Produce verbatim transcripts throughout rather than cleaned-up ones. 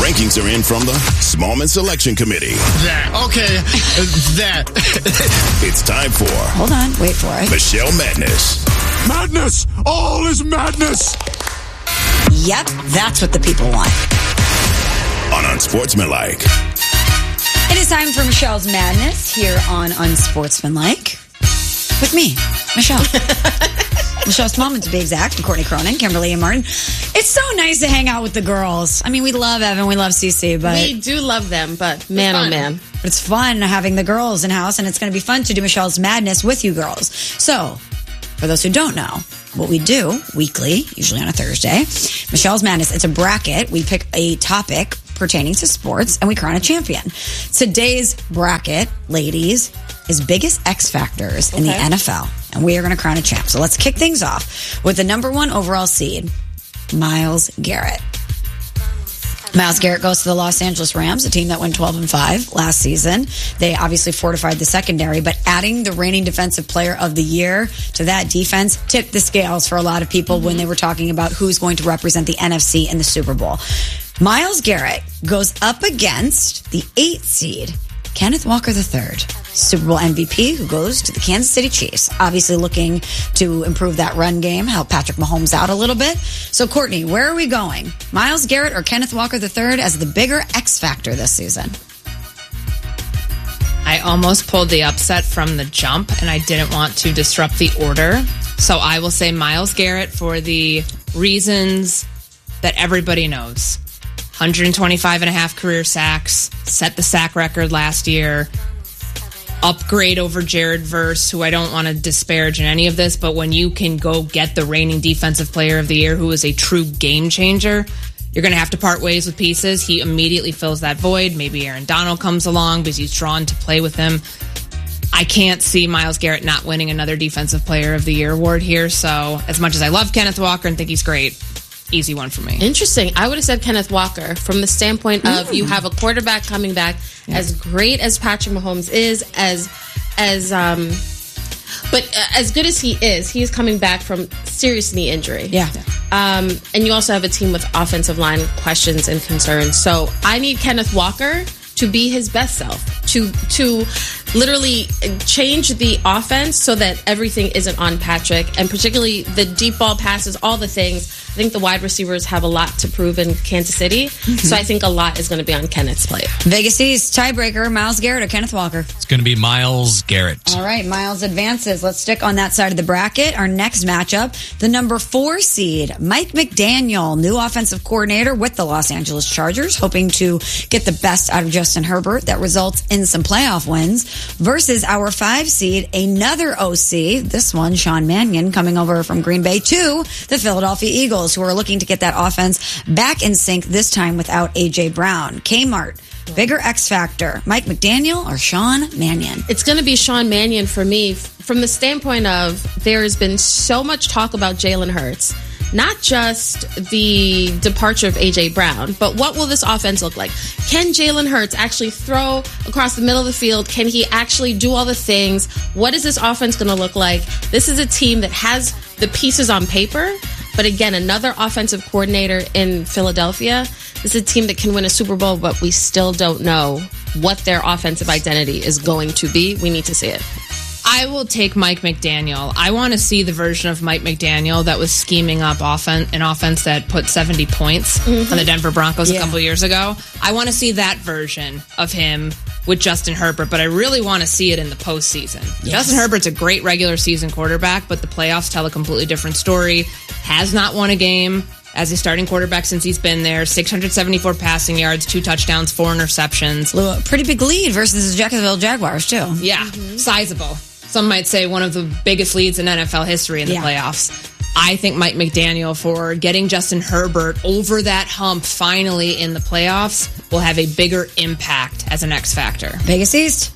rankings are in from the Smallman Selection Committee. That. Okay. That. It's time for... Hold on. Wait for it. Michelle Madness. Madness! All is madness! Yep, that's what the people want. On Unsportsmanlike. It is time for Michelle's Madness here on Unsportsmanlike. With me, Michelle. Michelle Smallman, to be exact, and Courtney Cronin, Kimberly and Martin. It's so nice to hang out with the girls. I mean, we love Evan, we love Cece, but... We do love them, but man, oh man. But it's fun having the girls in house, and it's going to be fun to do Michelle's Madness with you girls. So, for those who don't know, what we do weekly, usually on a Thursday, Michelle's Madness, it's a bracket. We pick a topic pertaining to sports, and we crown a champion. Today's bracket, ladies, is biggest X factors in okay. the N F L, and we are going to crown a champ. So let's kick things off with the number one overall seed, Myles Garrett. Myles Garrett goes to the Los Angeles Rams, a team that went twelve and five last season. They obviously fortified the secondary, but adding the reigning defensive player of the year to that defense tipped the scales for a lot of people mm-hmm. when they were talking about who's going to represent the N F C in the Super Bowl. Myles Garrett goes up against the eighth seed, Kenneth Walker the third, Super Bowl M V P, who goes to the Kansas City Chiefs. Obviously looking to improve that run game, help Patrick Mahomes out a little bit. So, Courtney, where are we going? Myles Garrett or Kenneth Walker the third as the bigger X factor this season? I almost pulled the upset from the jump, and I didn't want to disrupt the order. So I will say Myles Garrett for the reasons that everybody knows. one hundred twenty-five and a half career sacks, set the sack record last year, upgrade over Jared Verse, who I don't want to disparage in any of this, but when you can go get the reigning defensive player of the year who is a true game changer, you're going to have to part ways with pieces. He immediately fills that void. Maybe Aaron Donald comes along because he's drawn to play with him. I can't see Myles Garrett not winning another defensive player of the year award here, so as much as I love Kenneth Walker and think he's great, easy one for me. Interesting. I would have said Kenneth Walker from the standpoint of mm. you have a quarterback coming back yeah. as great as Patrick Mahomes is, as as um, but as good as he is, he is coming back from serious knee injury. Yeah. Um, and you also have a team with offensive line questions and concerns. So I need Kenneth Walker to be his best self, to to literally change the offense so that everything isn't on Patrick, and particularly the deep ball passes, all the things. I think the wide receivers have a lot to prove in Kansas City, mm-hmm. so I think a lot is going to be on Kenneth's plate. Vegas East tiebreaker, Myles Garrett or Kenneth Walker? It's going to be Myles Garrett. All right, Myles advances. Let's stick on that side of the bracket. Our next matchup, the number four seed, Mike McDaniel, new offensive coordinator with the Los Angeles Chargers, hoping to get the best out of Justin Herbert that results in some playoff wins, versus our five seed, another O C, this one, Sean Mannion, coming over from Green Bay to the Philadelphia Eagles, who are looking to get that offense back in sync, this time without A J Brown. Kmart, bigger X factor, Mike McDaniel or Sean Mannion? It's going to be Sean Mannion for me, from the standpoint of there has been so much talk about Jalen Hurts. Not just the departure of A J Brown, but what will this offense look like? Can Jalen Hurts actually throw across the middle of the field? Can he actually do all the things? What is this offense going to look like? This is a team that has the pieces on paper, but again, another offensive coordinator in Philadelphia. This is a team that can win a Super Bowl, but we still don't know what their offensive identity is going to be. We need to see it. I will take Mike McDaniel. I want to see the version of Mike McDaniel that was scheming up offen- an offense that put seventy points mm-hmm. on the Denver Broncos yeah. a couple years ago. I want to see that version of him with Justin Herbert, but I really want to see it in the postseason. Yes. Justin Herbert's a great regular season quarterback, but the playoffs tell a completely different story. Has not won a game as a starting quarterback since he's been there. six hundred seventy-four passing yards, two touchdowns, four interceptions. A pretty big lead versus the Jacksonville Jaguars, too. Yeah, mm-hmm. sizable. Some might say one of the biggest leads in N F L history in the yeah. playoffs. I think Mike McDaniel, for getting Justin Herbert over that hump finally in the playoffs, will have a bigger impact as an X factor. Vegas East.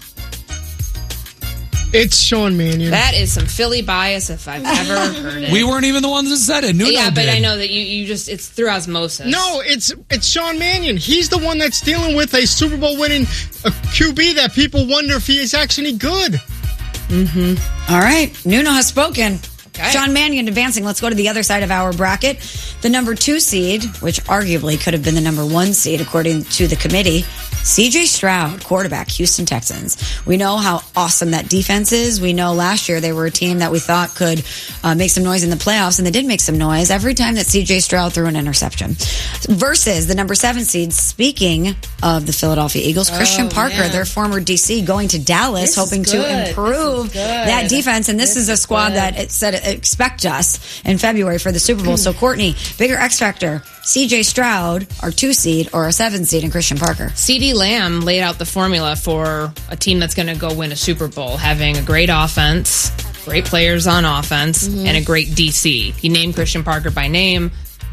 It's Sean Mannion. That is some Philly bias if I've ever heard it. We weren't even the ones that said it. Nuno yeah, but did. I know that you, you just, it's through osmosis. No, it's it's Sean Mannion. He's the one that's dealing with a Super Bowl winning a Q B that people wonder if he is actually good. Mm-hmm. All right. Nuno has spoken. Okay. Sean Mannion advancing. Let's go to the other side of our bracket. The number two seed, which arguably could have been the number one seed according to the committee, C J Stroud, quarterback, Houston Texans. We know how awesome that defense is. We know last year they were a team that we thought could uh, make some noise in the playoffs, and they did make some noise every time that C J Stroud threw an interception. Versus the number seven seed, speaking of the Philadelphia Eagles, Christian Oh, Parker, man. their former D C, going to Dallas, This is hoping to good. improve This is good. that defense. And this, This is a is squad good. that it said expect us in February for the Super Bowl. So, Courtney, bigger X factor, C J Stroud, our two seed, or a seven seed, and Christian Parker? CeeDee Lamb laid out the formula for a team that's going to go win a Super Bowl, having a great offense, great players on offense, Mm-hmm. and a great D C. He named Christian Parker by name.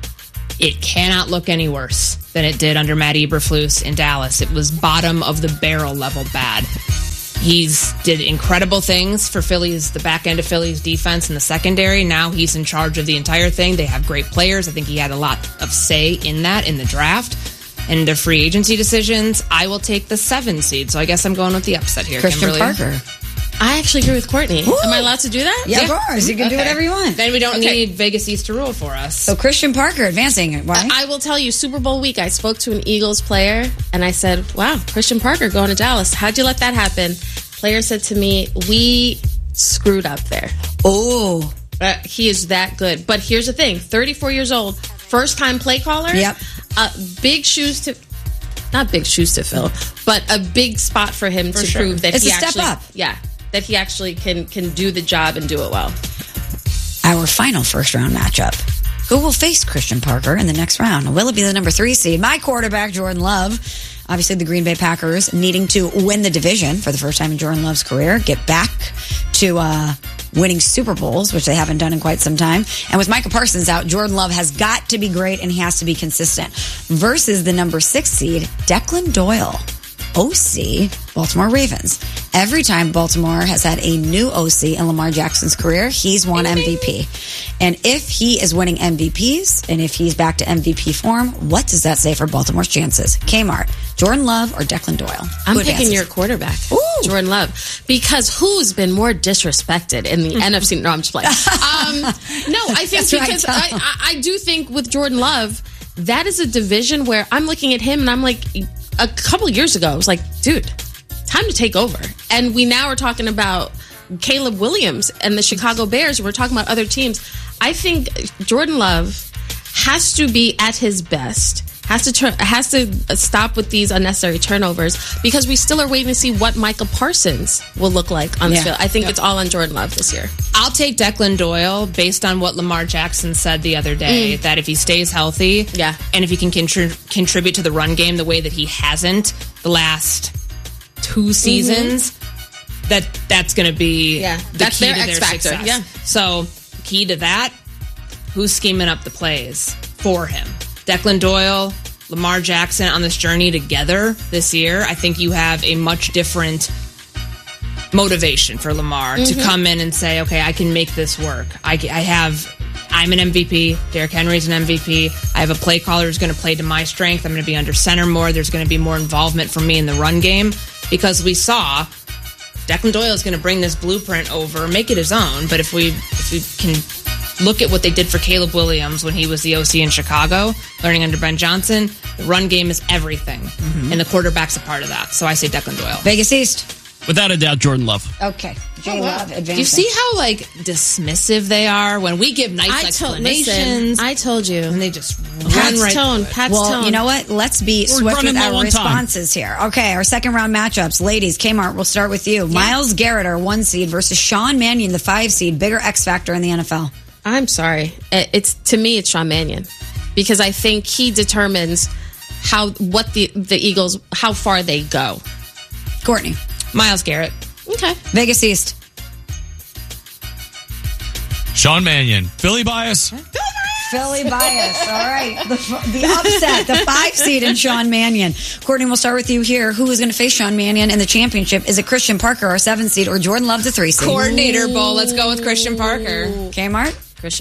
It cannot look any worse than it did under Matt Eberflus in Dallas. It was bottom of the barrel level bad. He's did incredible things for Philly's, the back end of Philly's defense in the secondary. Now he's in charge of the entire thing. They have great players. I think he had a lot of say in that in the draft and their free agency decisions. I will take the seven seed. So I guess I'm going with the upset here, Christian Kimberly. Parker. I actually agree with Courtney. Ooh. Am I allowed to do that? Yeah, of course. You can do Okay. whatever you want. Then we don't Okay. need Vegas East to rule for us. So, Christian Parker advancing. Why? I will tell you, Super Bowl week, I spoke to an Eagles player and I said, wow, Christian Parker going to Dallas. How'd you let that happen? Player said to me, we screwed up there. Oh, Uh, he is that good. But here's the thing, thirty-four years old, first time play caller. Yep. Uh, big shoes to, not big shoes to fill, but a big spot for him to sure. prove that It's he a step actually, up. yeah, that he actually can can do the job and do it well. our final first round matchup. Who will face Christian Parker in the next round? Will it be the number three seed? My quarterback, Jordan Love. Obviously, the Green Bay Packers needing to win the division for the first time in Jordan Love's career, get back to uh, winning Super Bowls, which they haven't done in quite some time. And with Micah Parsons out, Jordan Love has got to be great and he has to be consistent. Versus the number six seed, Declan Doyle. O C, Baltimore Ravens. Every time Baltimore has had a new O C in Lamar Jackson's career, he's won M V P. And if he is winning M V Ps, and if he's back to M V P form, what does that say for Baltimore's chances? Kmart, Jordan Love, or Declan Doyle? I'm Who picking advances? your quarterback, Ooh. Jordan Love, because who's been more disrespected in the N F C? No, I'm just playing. Um, no, I think That's right, because Tom. I, I, I do think with Jordan Love, that is a division where I'm looking at him and I'm like, a couple of years ago, I was like, dude, time to take over. And we now are talking about Caleb Williams and the Chicago Bears. We're talking about other teams. I think Jordan Love has to be at his best. Has to turn, has to stop with these unnecessary turnovers because we still are waiting to see what Micah Parsons will look like on the Yeah. field. I think it's all on Jordan Love this year. I'll take Declan Doyle based on what Lamar Jackson said the other day, that if he stays healthy Yeah. and if he can contri- contribute to the run game the way that he hasn't the last two seasons, that that's going to be Yeah. the That's key their to X their factor. success. Yeah. So, key to that, who's scheming up the plays for him? Declan Doyle, Lamar Jackson on this journey together this year. I think you have a much different motivation for Lamar to come in and say, okay, I can make this work. I, I have, I'm an M V P. Derrick Henry's an M V P. I have a play caller who's going to play to my strength. I'm going to be under center more. There's going to be more involvement from me in the run game because we saw Declan Doyle is going to bring this blueprint over, make it his own. But if we, if we can look at what they did for Caleb Williams when he was the O C in Chicago, learning under Ben Johnson, the run game is everything. And the quarterback's a part of that. So I say Declan Doyle. Vegas East. Without a doubt, Jordan Love. Okay. J Love advancing. Do you see how like dismissive they are when we give nice I told, explanations? listen, I told you. and they just Pat's run right tone. through it. Pat's Well, tone. you know what? Let's be We're swift running with low our on time. responses here. Okay, our second round matchups. Ladies, Kmart, we'll start with you. Myles Garrett, our one seed, versus Sean Mannion, the five seed. Bigger X factor in the N F L. I'm sorry. It- It's to me, it's Sean Mannion because I think he determines how what the the Eagles how far they go. Courtney. Myles Garrett. Okay. Vegas East. Sean Mannion. Philly bias. Philly bias. All right. The, the upset, the five seed in Sean Mannion. Courtney, we'll start with you here. Who is going to face Sean Mannion in the championship? Is it Christian Parker, our seven seed, or Jordan Love, the three seed? Coordinator Bowl. Let's go with Christian Parker. Kmart. Christian.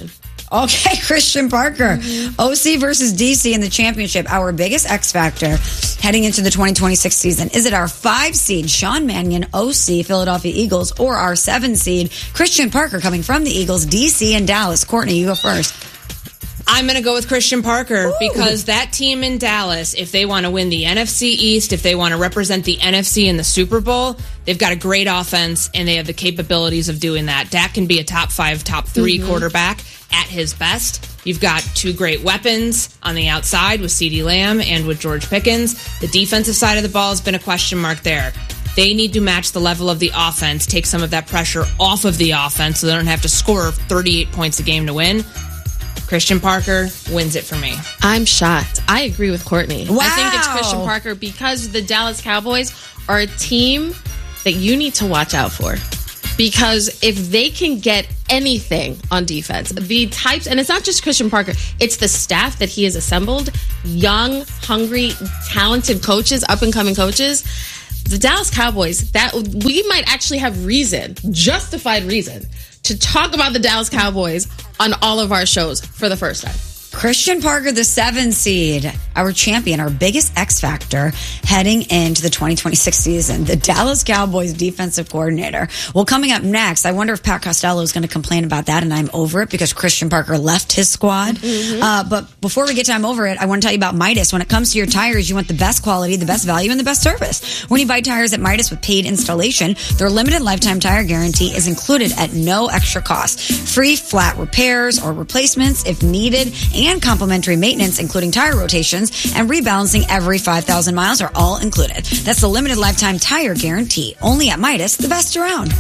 Okay, Christian Parker. Mm-hmm. O C versus D C in the championship. Our biggest X factor heading into the twenty twenty-six season. Is it our five seed, Sean Mannion, O C, Philadelphia Eagles, or our seven seed, Christian Parker, coming from the Eagles, D C, and Dallas? Courtney, you go first. I'm going to go with Christian Parker Ooh. because that team in Dallas, if they want to win the N F C East, if they want to represent the N F C in the Super Bowl, they've got a great offense and they have the capabilities of doing that. Dak can be a top five, top three mm-hmm. quarterback at his best. You've got two great weapons on the outside with CeeDee Lamb and with George Pickens. The defensive side of the ball has been a question mark there. They need to match the level of the offense, take some of that pressure off of the offense so they don't have to score thirty-eight points a game to win. Christian Parker wins it for me. I'm shocked. I agree with Courtney. Wow. I think it's Christian Parker because the Dallas Cowboys are a team that you need to watch out for. Because if they can get anything on defense, the types, and it's not just Christian Parker, it's the staff that he has assembled, young, hungry, talented coaches, up-and-coming coaches. The Dallas Cowboys, that we might actually have reason, justified reason, to talk about the Dallas Cowboys on all of our shows for the first time. Christian Parker, the seven seed, our champion, our biggest X factor heading into the twenty twenty-six season, the Dallas Cowboys defensive coordinator. Well, coming up next, I wonder if Pat Costello is going to complain about that, and I'm over it because Christian Parker left his squad. Mm-hmm. Uh, but before we get to I'm over it, I want to tell you about Midas. When it comes to your tires, you want the best quality, the best value, and the best service. When you buy tires at Midas with paid installation, their limited lifetime tire guarantee is included at no extra cost. Free flat repairs or replacements if needed, and complimentary maintenance, including tire rotations and rebalancing every five thousand miles are all included. That's the limited lifetime tire guarantee. Only at Midas, the best around.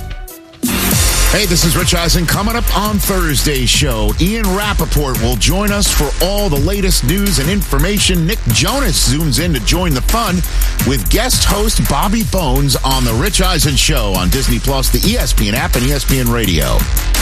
Hey, this is Rich Eisen. Coming up on Thursday's show, Ian Rappaport will join us for all the latest news and information. Nick Jonas zooms in to join the fun with guest host Bobby Bones on The Rich Eisen Show on Disney Plus, the E S P N app, and E S P N Radio.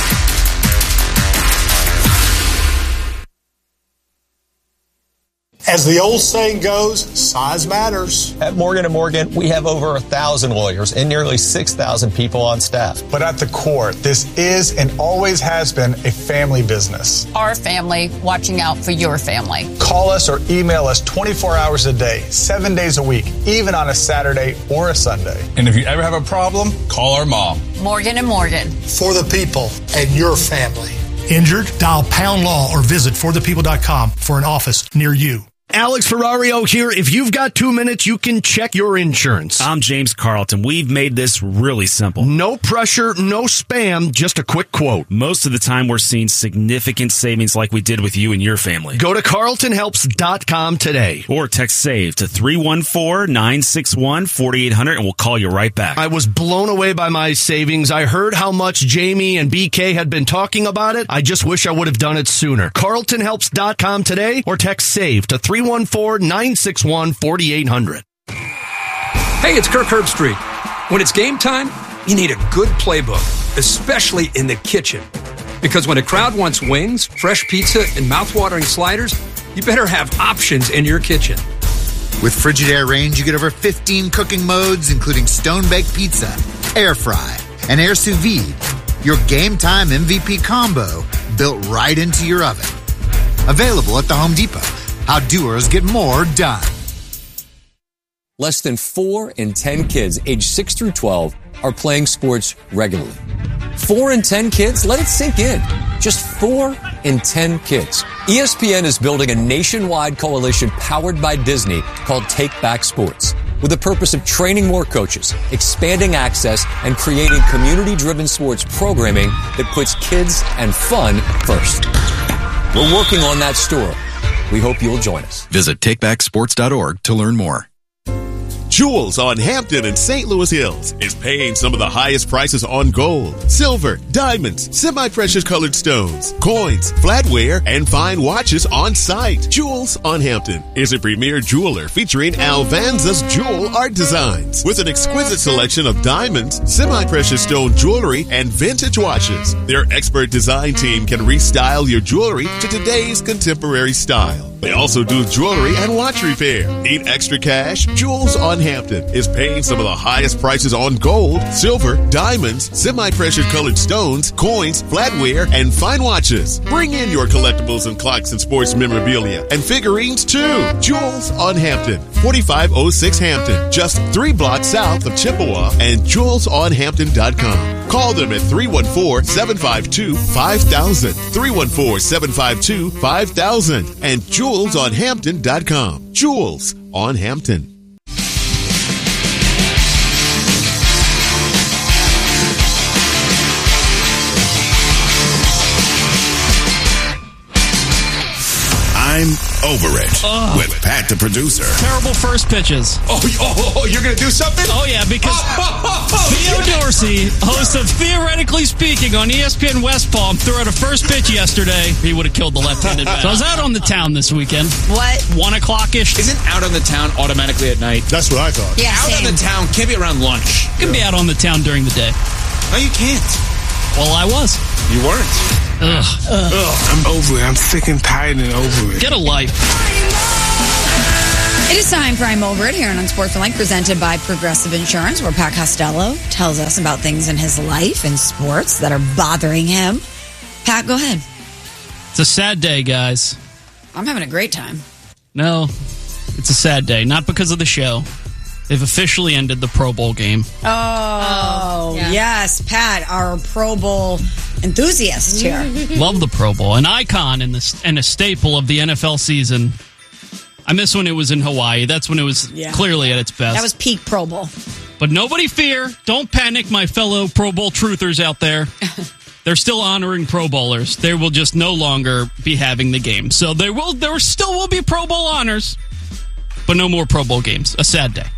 As the old saying goes, size matters. At Morgan and Morgan, we have over a thousand lawyers and nearly six thousand people on staff. But at the core, this is and always has been a family business. Our family watching out for your family. Call us or email us twenty-four hours a day, seven days a week, even on a Saturday or a Sunday. And if you ever have a problem, call our mom. Morgan and Morgan. For the people and your family. Injured? Dial pound law or visit for the people dot com for an office near you. Alex Ferrario here. If you've got two minutes, you can check your insurance. I'm James Carlton. We've made this really simple. No pressure, no spam, just a quick quote. Most of the time, we're seeing significant savings like we did with you and your family. Go to carlton helps dot com today. Or text SAVE to three one four, nine six one, four eight zero zero and we'll call you right back. I was blown away by my savings. I heard how much Jamie and B K had been talking about it. I just wish I would have done it sooner. carlton helps dot com today or text SAVE to three one four, nine six one, four eight zero zero. Hey, it's Kirk Herbstreit. When it's game time, you need a good playbook, especially in the kitchen. Because when a crowd wants wings, fresh pizza, and mouthwatering sliders, you better have options in your kitchen. With Frigidaire Range, you get over fifteen cooking modes, including stone-baked pizza, air fry, and air sous vide. Your game time M V P combo built right into your oven. Available at the Home Depot. How doers get more done. Less than four in ten kids aged six through twelve are playing sports regularly. Four in ten kids? Let it sink in. Just four in ten kids. E S P N is building a nationwide coalition powered by Disney called Take Back Sports, with the purpose of training more coaches, expanding access, and creating community-driven sports programming that puts kids and fun first. We're working on that story. We hope you'll join us. Visit take back sports dot org to learn more. Jewels on Hampton and Saint Louis Hills is paying some of the highest prices on gold, silver, diamonds, semi-precious colored stones, coins, flatware, and fine watches on site. Jewels on Hampton is a premier jeweler featuring Alvanza's jewel art designs with an exquisite selection of diamonds, semi-precious stone jewelry, and vintage watches. Their expert design team can restyle your jewelry to today's contemporary style. But They also do jewelry and watch repair. Need extra cash? Jewels on Hampton is paying some of the highest prices on gold, silver, diamonds, semi-precious colored stones, coins, flatware, and fine watches. Bring in your collectibles and clocks and sports memorabilia and figurines too. Jewels on Hampton, forty-five oh six Hampton, just three blocks south of Chippewa, and jewels on hampton dot com. Call them at three one four, seven five two, five thousand, three one four, seven five two, five thousand, and jewels on hampton dot com. Jewels on Hampton. I'm over it Ugh. with Pat the producer. Terrible first pitches. Oh, oh, oh you're going to do something? Oh, yeah, because oh, Theo Dorsey, host of Theoretically Speaking on E S P N West Palm, threw out a first pitch yesterday. He would have killed the left-handed bat. So I was out on the town this weekend. What? One o'clock-ish. Isn't out on the town automatically at night? That's what I thought. Yeah, out same. on the town can't be around lunch. You can be out on the town during the day. No, you can't. Well, I was. You weren't. Ugh. Ugh. Ugh. I'm over it. I'm sick and tired and over it. Get a life. It is time for I'm Over It here on Unsportsmanlike, presented by Progressive Insurance, where Pat Costello tells us about things in his life and sports that are bothering him. Pat, go ahead. It's a sad day, guys. I'm having a great time. No, it's a sad day. Not because of the show. They've officially ended the Pro Bowl game. Oh, Oh, yeah. yes, Pat, our Pro Bowl enthusiast here. Love the Pro Bowl. An icon and, the, and a staple of the N F L season. I miss when it was in Hawaii. That's when it was Yeah. clearly at its best. That was peak Pro Bowl. But nobody fear. Don't panic, my fellow Pro Bowl truthers out there. They're still honoring Pro Bowlers. They will just no longer be having the game. So there will, there still will be Pro Bowl honors, but no more Pro Bowl games. A sad day.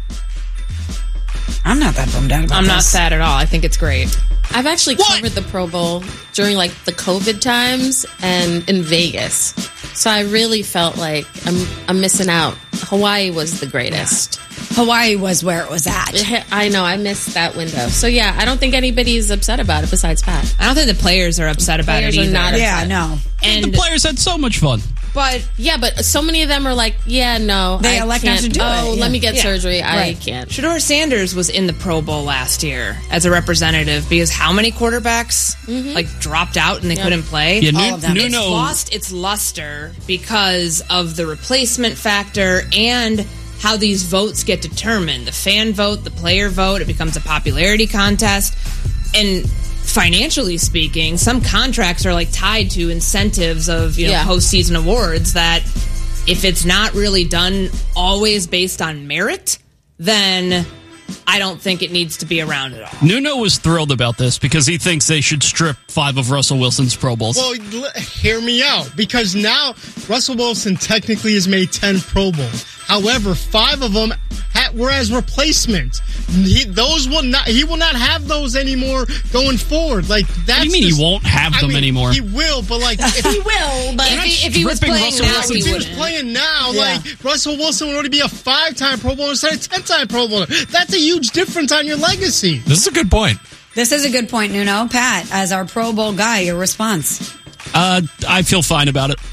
I'm not that bummed out about I'm this. not sad at all. I think it's great. I've actually covered the Pro Bowl during like the COVID times and in Vegas. So I really felt like I'm I'm missing out. Hawaii was the greatest. Hawaii was where it was at. I know, I missed that window. So yeah, I don't think anybody's upset about it besides Pat. I don't think the players are upset about Players it are either. not Yeah, upset. no. And the players had so much fun. But yeah, but so many of them are like, yeah, no, They I elect not can't. to do oh, it, yeah. let me get Yeah. surgery. I Right. can't. Shedeur Sanders was in the Pro Bowl last year as a representative because how many quarterbacks like dropped out and they Yeah. couldn't play? Yeah, All of them. Nu- It's Nuno, lost its luster because of the replacement factor and how these votes get determined. The fan vote, the player vote, it becomes a popularity contest. And financially speaking, some contracts are like tied to incentives of, you know, Yeah. postseason awards that if it's not really done always based on merit, then I don't think it needs to be around at all. Nuno was thrilled about this because he thinks they should strip five of Russell Wilson's Pro Bowls. Well, l- hear me out. Because now Russell Wilson technically has made ten Pro Bowls. However, five of them ha- were as replacement. He, those will not. He will not have those anymore going forward. Like that's. What do you mean he just- won't have I them mean, anymore? He will, but like if He will, but If he, if he was stripping playing Russell now, Wilson he if he was wouldn't. playing now, Yeah. like Russell Wilson would already be a five-time Pro Bowler instead of ten-time Pro Bowler. That's a huge difference on your legacy. This is a good point. This is a good point, Nuno. Pat, as our Pro Bowl guy, your response. Uh, I feel fine about it.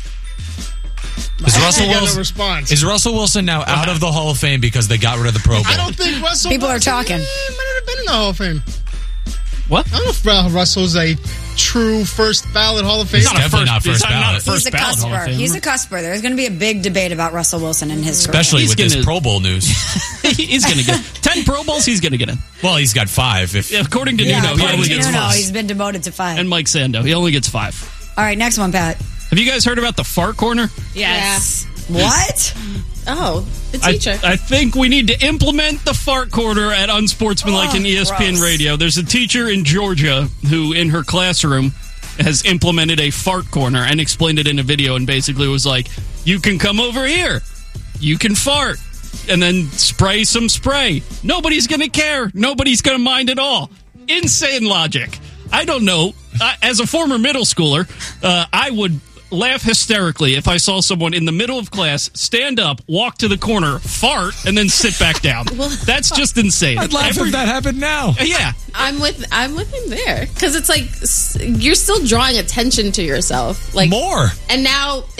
Is Russell I got no Wilson response. is Russell Wilson now out of the Hall of Fame because they got rid of the Pro Bowl? I don't think Russell. People are Wilson, talking. eh, might have been in the Hall of Fame. What? I don't know if uh, Russell's a true first ballot Hall of Fame. He's not definitely not he's first not- not a ballot. first He's a ballot Hall of cusper. Famer. He's a cusper. There's going to be a big debate about Russell Wilson and his Especially He's with this gonna- Pro Bowl news. He's going to get ten Pro Bowls. He's going to get in. Well, he's got five. If According to Yeah, Nuno, he according only to gets Nuno, five. he's been demoted to five. And Mike Sando, he only gets five. All right, next one, Pat. Have you guys heard about the fart corner? Yes. What? Oh, the I, teacher. I think we need to implement the fart corner at Unsportsmanlike Oh, and E S P N gross. Radio. There's a teacher in Georgia who, in her classroom, has implemented a fart corner and explained it in a video and basically was like, you can come over here. You can fart. And then spray some spray. Nobody's going to care. Nobody's going to mind at all. Insane logic. I don't know. Uh, as a former middle schooler, uh, I would laugh hysterically if I saw someone in the middle of class stand up, walk to the corner, fart, and then sit back down. That's just insane. I'd laugh Every- if that happened now. Yeah. I'm with I'm with him there because it's like s- you're still drawing attention to yourself, like More. and now it's like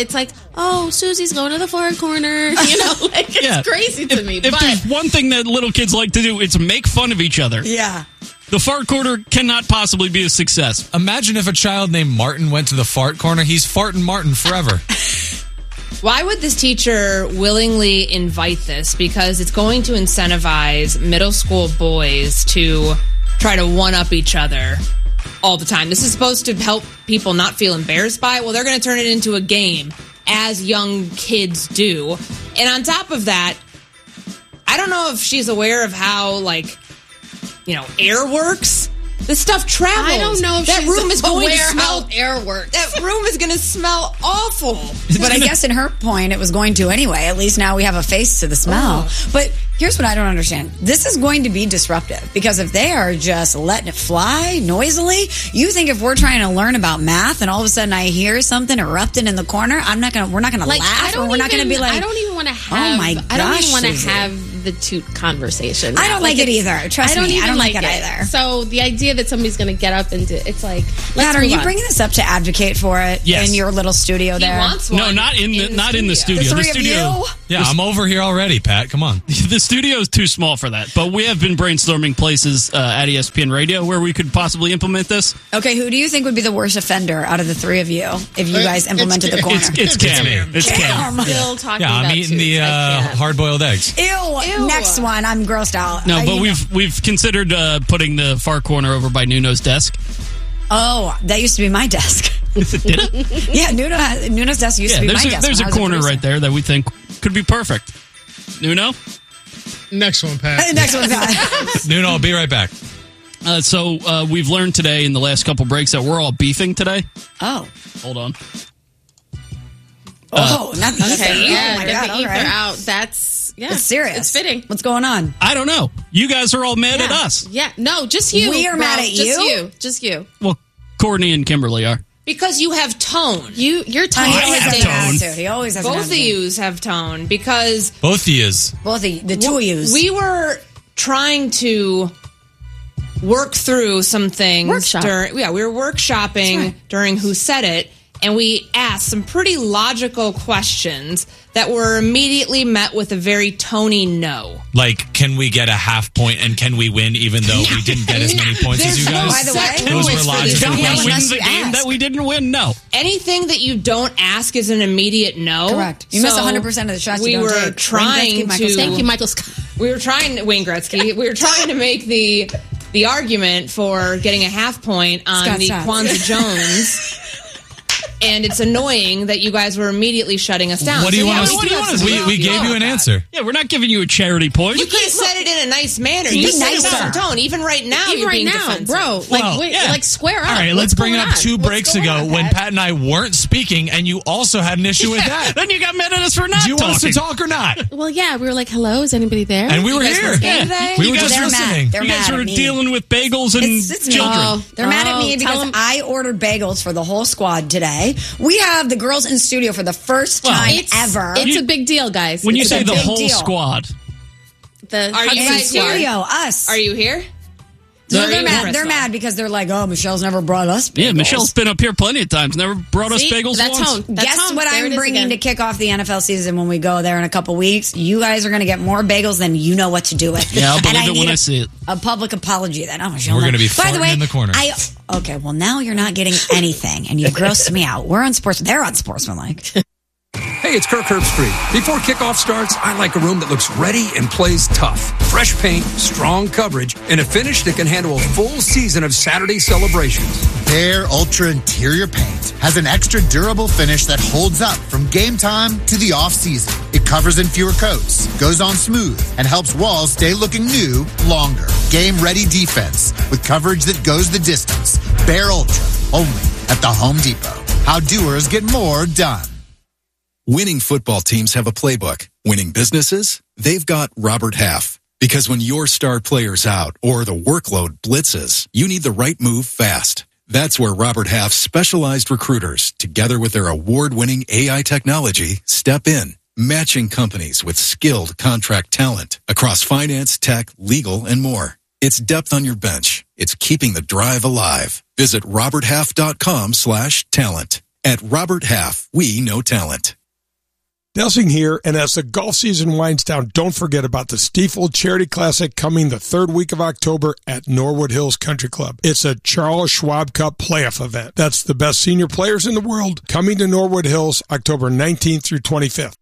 oh, Susie's going to the far corner. You know, like it's Yeah. crazy to If, me. if but there's one thing that little kids like to do, it's make fun of each other. Yeah. The fart corner cannot possibly be a success. Imagine if a child named Martin went to the fart corner. He's farting Martin forever. Why would this teacher willingly invite this? Because it's going to incentivize middle school boys to try to one-up each other all the time. This is supposed to help people not feel embarrassed by it. Well, they're going to turn it into a game, as young kids do. And on top of that, I don't know if she's aware of how, like, you know, air works. This stuff travels. I don't know if that she's room is going to aware smell. how air works. That room is going to smell awful. But I guess in her point, it was going to anyway. At least now we have a face to the smell. Oh. But here's what I don't understand. This is going to be disruptive because if they are just letting it fly noisily, you think if we're trying to learn about math and all of a sudden I hear something erupting in the corner, I'm not gonna. We're not gonna like, laugh, I don't or we're not gonna even- be like, I don't even want to have. oh my I don't gosh, even want to Susie. have the toot conversation. I don't like it it's- either. Trust I don't me, I even don't like it either. So the idea that somebody's going to get up and do it's like, let's Matt, are move you on. bringing this up to advocate for it Yes. in your little studio there? No, not in the, not in the studio. The three of studio. you? Yeah, I'm over here already, Pat. Come on. The studio is too small for that, but we have been brainstorming places uh, at E S P N Radio where we could possibly implement this. Okay, who do you think would be the worst offender out of the three of you if you guys implemented the corner? It's, it's Cam. It's Cam. Cam. Still talking Yeah, I'm about eating the toots. I uh, can't. hard-boiled eggs. Ew, Ew. Next one. I'm grossed out. No, Uh, but you we've we've considered uh, putting the far corner over by Nuno's desk. Oh, that used to be my desk. Did it? Yeah, Nuno has, Nuno's desk used Yeah, to be there's my a, desk. there's when a I was corner producer. right there that we think could be perfect. Nuno? Next one, Pat. Hey, next one, Pat. Nuno, I'll be right back. Uh, so uh, we've learned today in the last couple breaks that we're all beefing today. Oh. Hold on. Oh, not the Okay, ether. yeah, Oh, my get God, the all ether right. out. That's yeah, It's serious. It's fitting. What's going on? I don't know. You guys are all mad at us. Yeah, no, just you. We are bro. mad at Just you? you. Just you. Well, Courtney and Kimberly are. Because you have tone. You, your tone. He I always have has an tone. attitude. He always has an Both of attitude. yous have tone because Both of yous. Both of you. The two of yous. we were trying to work through some things. Workshop. During, yeah, we were workshopping That's right. during Who Said It, and we asked some pretty logical questions that were immediately met with a very Tony no. Like, can we get a half point and can we win even though we didn't get as many points as you There's no guys? By the way, Those set were rules for logical this Can we game. unless win the you game ask. that we didn't win? No. Anything that you don't ask is an immediate no. Correct. You miss one hundred percent of the shots you we don't were take. Wayne trying Gretzky, Michael to. Scott. Thank you, Michael Scott. We were trying to Wayne Gretzky. We were trying to make the the argument for getting a half point on Scott the Scott. Kwanzaa Jones. And it's annoying that you guys were immediately shutting us down. What do you So, want yeah, us we what do do you have want some us to We, we issues gave you with an that. answer. Yeah, we're not giving you a charity point. You could have said it in a nice manner. Be You said it nicer. with some tone. Even right now, Even you're right being now, defensive. bro. Like, Well, wait, yeah. like square up. All right, What's let's bring it going up on? two What's breaks going ago on, when Pat? Pat and I weren't speaking and you also had an issue with that. Then you got mad at us for not Do you want us to talking. talk or not? Well, yeah, we were like, "Hello, is anybody there?" And we were guys here. were here Yeah. today? We You were guys just They're listening. mad. They're You guys mad were at me. dealing with bagels and It's, it's me. children. They're mad at Oh, me tell because 'em- I ordered bagels for the whole squad today. We have the girls in studio for the first Well, time It's, ever. it's You- a big deal, guys. When you It's a say the big whole deal. squad, the Are you Hudson guys squad. here? studio, us. Are you here? No, Are they're you mad. here? They're mad because they're like, oh, Michelle's never brought us bagels. yeah, Michelle's been up here plenty of times. Never brought us See? bagels That once. tone. That Guess tone. what There it I'm is bringing again. to kick off the N F L season when we go there in a couple weeks? You guys are going to get more bagels than you know what to do with. Yeah, I'll And believe it need when a- I see it. A public apology then. Oh, Michelle. We're gonna be By the farting way, in the corner. I okay. Well, now you're not getting anything, and you've grossed me out. We're on sports. They're on Sportsmanlike. Hey, it's Kirk Herbstreit. Before kickoff starts, I like a room that looks ready and plays tough. Fresh paint, strong coverage, and a finish that can handle a full season of Saturday celebrations. Bear Ultra Interior Paint has an extra durable finish that holds up from game time to the off-season. It covers in fewer coats, goes on smooth, and helps walls stay looking new longer. Game-ready defense with coverage that goes the distance. Bear Ultra, only at the Home Depot. How doers get more done. Winning football teams have a playbook. Winning businesses? They've got Robert Half. Because when your star player's out or the workload blitzes, you need the right move fast. That's where Robert Half's specialized recruiters, together with their award-winning A I technology, step in, matching companies with skilled contract talent across finance, tech, legal, and more. It's depth on your bench. It's keeping the drive alive. Visit roberthalf.com slash talent. At Robert Half, we know talent. Delsing here, and as the golf season winds down, don't forget about the Stiefel Charity Classic coming the third week of October at Norwood Hills Country Club. It's a Charles Schwab Cup playoff event. That's the best senior players in the world coming to Norwood Hills October nineteenth through twenty-fifth.